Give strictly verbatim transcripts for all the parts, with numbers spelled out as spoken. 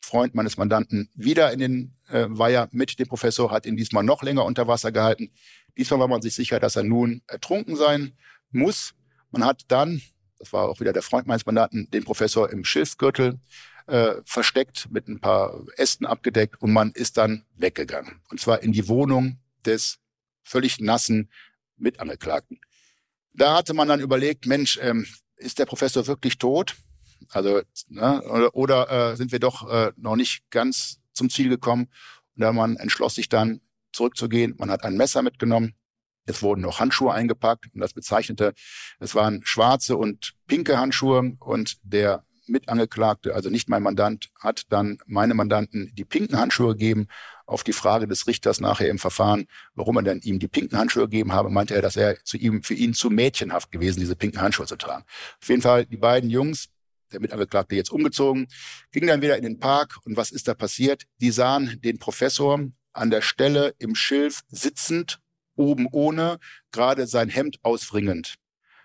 Freund meines Mandanten wieder in den äh, Weiher mit dem Professor, hat ihn diesmal noch länger unter Wasser gehalten. Diesmal war man sich sicher, dass er nun ertrunken sein muss. Man hat dann, das war auch wieder der Freund meines Mandanten, den Professor im Schilfgürtel äh, versteckt, mit ein paar Ästen abgedeckt und man ist dann weggegangen. Und zwar in die Wohnung des völlig nassen Mitangeklagten. Da hatte man dann überlegt, Mensch, ähm, ist der Professor wirklich tot? Also, ne, oder, oder äh, sind wir doch äh, noch nicht ganz zum Ziel gekommen? Und da man entschloss sich dann zurückzugehen. Man hat ein Messer mitgenommen. Es wurden noch Handschuhe eingepackt und das bezeichnete, es waren schwarze und pinke Handschuhe und der Mitangeklagte, also nicht mein Mandant, hat dann meine Mandanten die pinken Handschuhe gegeben. Auf die Frage des Richters nachher im Verfahren, warum er denn ihm die pinken Handschuhe gegeben habe, meinte er, dass er zu ihm, für ihn zu mädchenhaft gewesen, diese pinken Handschuhe zu tragen. Auf jeden Fall, die beiden Jungs, der Mitangeklagte jetzt umgezogen, gingen dann wieder in den Park und was ist da passiert? Die sahen den Professor an der Stelle im Schilf sitzend, oben ohne, gerade sein Hemd auswringend.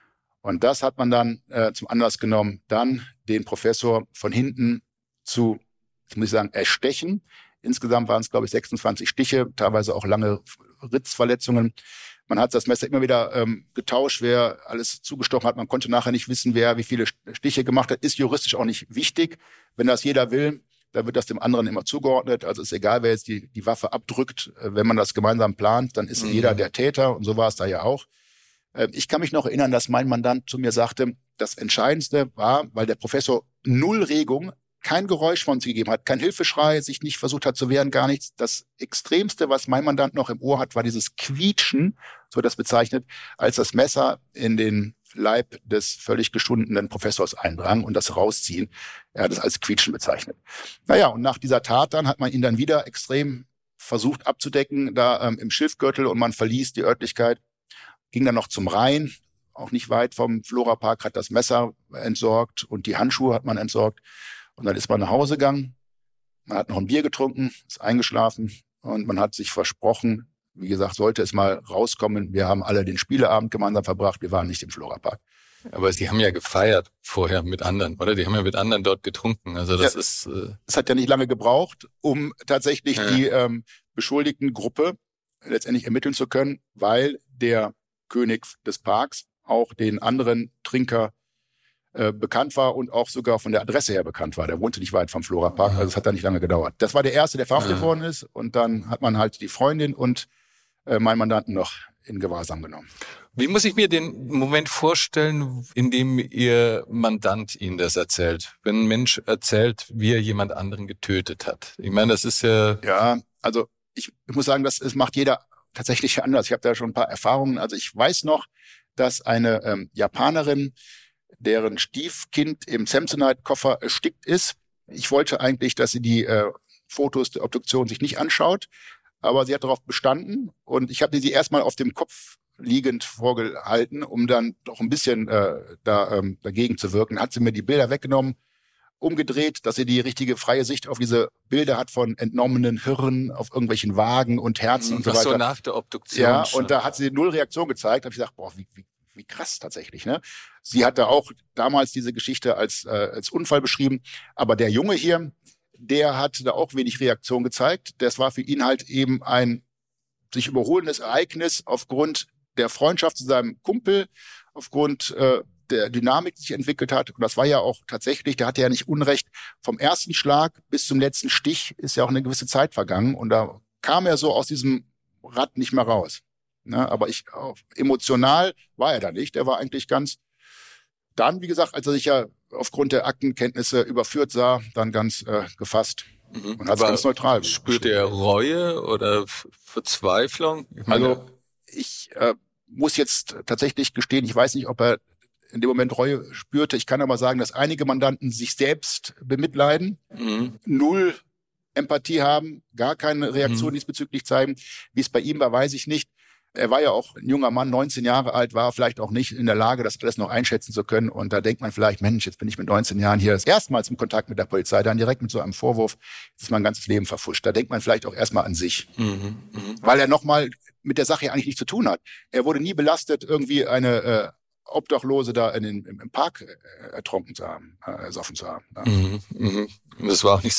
Und das hat man dann äh, zum Anlass genommen, dann den Professor von hinten zu, jetzt muss ich sagen, erstechen. Insgesamt waren es, glaube ich, sechsundzwanzig Stiche, teilweise auch lange Ritzverletzungen. Man hat das Messer immer wieder ähm, getauscht, wer alles zugestochen hat. Man konnte nachher nicht wissen, wer wie viele Stiche gemacht hat. Ist juristisch auch nicht wichtig. Wenn das jeder will, dann wird das dem anderen immer zugeordnet. Also ist egal, wer jetzt die, die Waffe abdrückt. Wenn man das gemeinsam plant, dann ist mhm. jeder der Täter. Und so war es da ja auch. Ich kann mich noch erinnern, dass mein Mandant zu mir sagte, das Entscheidendste war, weil der Professor null Regung, kein Geräusch von sich gegeben hat, kein Hilfeschrei, sich nicht versucht hat zu wehren, gar nichts. Das Extremste, was mein Mandant noch im Ohr hat, war dieses Quietschen, so wird das bezeichnet, als das Messer in den Leib des völlig geschundenen Professors eindrang und das Rausziehen. Er hat es als Quietschen bezeichnet. Naja, und nach dieser Tat dann hat man ihn dann wieder extrem versucht abzudecken, da ähm, im Schilfgürtel, und man verließ die Örtlichkeit, ging dann noch zum Rhein, auch nicht weit vom Florapark, hat das Messer entsorgt und die Handschuhe hat man entsorgt. Und dann ist man nach Hause gegangen, man hat noch ein Bier getrunken, ist eingeschlafen und man hat sich versprochen, wie gesagt, sollte es mal rauskommen, wir haben alle den Spieleabend gemeinsam verbracht, wir waren nicht im Florapark. Aber Sie haben ja gefeiert vorher mit anderen, oder? Die haben ja mit anderen dort getrunken. Also das ja, ist. Äh es hat ja nicht lange gebraucht, um tatsächlich ja. die ähm, beschuldigten Gruppe letztendlich ermitteln zu können, weil der König des Parks auch den anderen Trinker äh, bekannt war und auch sogar von der Adresse her bekannt war. Der wohnte nicht weit vom Florapark, also es hat da nicht lange gedauert. Das war der erste, der verhaftet ja. worden ist, und dann hat man halt die Freundin und äh, meinen Mandanten noch in Gewahrsam genommen. Wie muss ich mir den Moment vorstellen, in dem Ihr Mandant Ihnen das erzählt? Wenn ein Mensch erzählt, wie er jemand anderen getötet hat. Ich meine, das ist ja... Ja, also ich, ich muss sagen, das, das macht jeder tatsächlich anders. Ich habe da schon ein paar Erfahrungen. Also ich weiß noch, dass eine ähm, Japanerin, deren Stiefkind im Samsonite-Koffer erstickt ist. Ich wollte eigentlich, dass sie die äh, Fotos der Obduktion sich nicht anschaut, aber sie hat darauf bestanden und ich habe sie erstmal auf dem Kopf liegend vorgehalten, um dann doch ein bisschen äh, da ähm, dagegen zu wirken. Hat sie mir die Bilder weggenommen, umgedreht, dass sie die richtige freie Sicht auf diese Bilder hat von entnommenen Hirnen auf irgendwelchen Wagen und Herzen und so weiter. Ach so, nach der Obduktion. Ja, schon. Und da hat sie null Reaktion gezeigt. Da habe ich gesagt, boah, wie, wie, wie krass tatsächlich. Ne? Sie hatte auch damals diese Geschichte als, äh, als Unfall beschrieben. Aber der Junge hier, der hat da auch wenig Reaktion gezeigt. Das war für ihn halt eben ein sich überholendes Ereignis aufgrund der Freundschaft zu seinem Kumpel, aufgrund äh, der Dynamik, die sich entwickelt hat. Und das war ja auch tatsächlich, der hatte ja nicht Unrecht, vom ersten Schlag bis zum letzten Stich ist ja auch eine gewisse Zeit vergangen. Und da kam er so aus diesem Rad nicht mehr raus. Ne? Aber ich, emotional war er da nicht. Der war eigentlich ganz, dann, wie gesagt, als er sich ja aufgrund der Aktenkenntnisse überführt sah, dann ganz äh, gefasst. Mhm. Und hat es ganz neutral. Spürt er Reue oder Verzweiflung? Ich meine, also ich äh, muss jetzt tatsächlich gestehen, ich weiß nicht, ob er in dem Moment Reue spürte. Ich kann aber sagen, dass einige Mandanten sich selbst bemitleiden, mhm. null Empathie haben, gar keine Reaktion mhm. diesbezüglich zeigen. Wie es bei ihm war, weiß ich nicht. Er war ja auch ein junger Mann, neunzehn Jahre alt, war vielleicht auch nicht in der Lage, das alles noch einschätzen zu können. Und da denkt man vielleicht, Mensch, jetzt bin ich mit neunzehn Jahren hier das erstmals im Kontakt mit der Polizei, dann direkt mit so einem Vorwurf, jetzt ist mein ganzes Leben verfuscht. Da denkt man vielleicht auch erstmal an sich. Mhm. Mhm. Weil er nochmal mit der Sache eigentlich nichts zu tun hat. Er wurde nie belastet, irgendwie eine äh, Obdachlose da in den, im Park äh, ertrunken zu haben, äh, ersoffen zu haben. Ja. Mhm, mhm. Das war auch nicht